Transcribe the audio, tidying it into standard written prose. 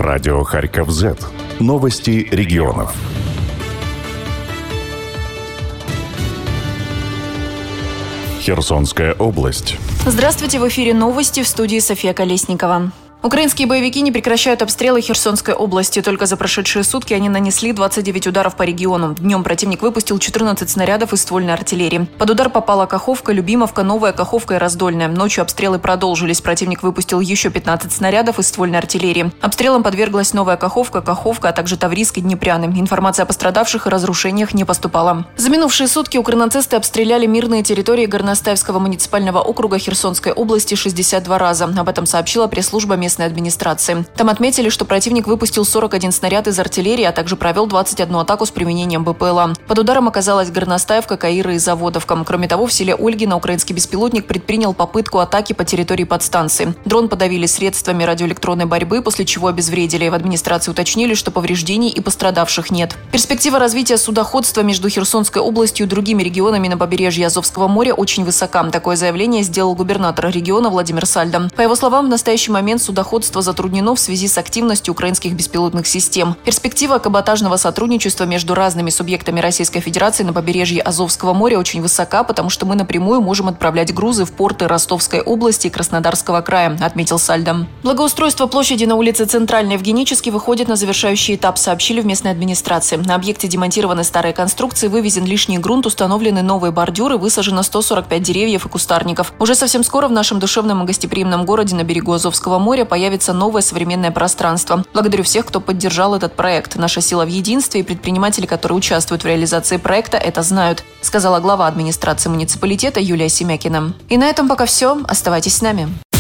Радио Харьков Z. Новости регионов. Херсонская область. Здравствуйте, в эфире новости, в студии София Колесникова. Украинские боевики не прекращают обстрелы Херсонской области. Только за прошедшие сутки они нанесли 29 ударов по региону. Днем противник выпустил 14 снарядов из ствольной артиллерии. Под удар попала Каховка, Любимовка, Новая Каховка и Раздольная. Ночью обстрелы продолжились. Противник выпустил еще 15 снарядов из ствольной артиллерии. Обстрелам подверглась Новая Каховка, Каховка, а также Таврийск и Днепряны. Информация о пострадавших и разрушениях не поступала. За минувшие сутки укрнацисты обстреляли мирные территории Горностаевского муниципального округа Херсонской области 62 раза. Об этом сообщила пресс-служба местной администрации. Там отметили, что противник выпустил 41 снаряд из артиллерии, а также провел 21 атаку с применением БПЛА. Под ударом оказалась Горностаевка, Каира и Заводовка. Кроме того, в селе Ольгино украинский беспилотник предпринял попытку атаки по территории подстанции. Дрон подавили средствами радиоэлектронной борьбы, после чего обезвредили. В администрации уточнили, что повреждений и пострадавших нет. Перспектива развития судоходства между Херсонской областью и другими регионами на побережье Азовского моря очень высока. Такое заявление сделал губернатор региона Владимир Сальдо. По его словам, в настоящий момент судоходство затруднено в связи с активностью украинских беспилотных систем. Перспектива каботажного сотрудничества между разными субъектами Российской Федерации на побережье Азовского моря очень высока, потому что мы напрямую можем отправлять грузы в порты Ростовской области и Краснодарского края, отметил Сальдо. Благоустройство площади на улице Центральной в Генически выходит на завершающий этап, сообщили в местной администрации. На объекте демонтированы старые конструкции, вывезен лишний грунт, установлены новые бордюры, высажено 145 деревьев и кустарников. Уже совсем скоро в нашем душевном и гостеприимном городе на берегу Азовского моря появится новое современное пространство. Благодарю всех, кто поддержал этот проект. Наша сила в единстве, и предприниматели, которые участвуют в реализации проекта, это знают, сказала глава администрации муниципалитета Юлия Семякина. И на этом пока все. Оставайтесь с нами.